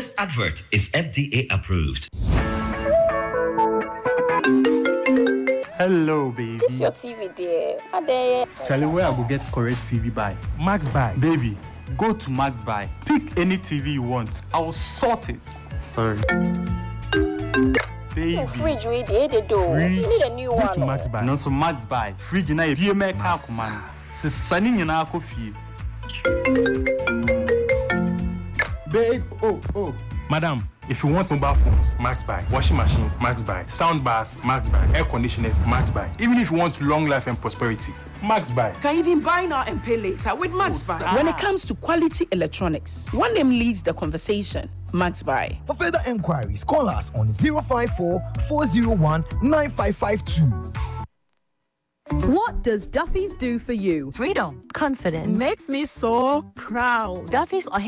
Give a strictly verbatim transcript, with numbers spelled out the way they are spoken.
This advert is F D A approved. Hello, baby. This your T V, dear. Ade. Charlie, where I go get correct T V buy? Max Buy. Baby, go to Max Buy. Pick any T V you want. I will sort it. Sorry. Baby. Oh, fridge we dey dey do. You need a new Go one. to Max Buy. No, so Max Buy. Fridge na e be make up man. Se sani nyina akofie. Babe, oh, oh. Madam, if you want mobile phones, Max Buy. Washing machines, Max Buy. Sound bars, Max Buy. Air conditioners, Max Buy. Even if you want long life and prosperity, Max Buy. Can even buy now and pay later with Max Buy. When it comes to quality electronics, one name leads the conversation. Max Buy. For further enquiries, call us on zero five four, four zero one, nine five five two. What does Duffy's do for you? Freedom, confidence. Makes me so proud. Duffy's are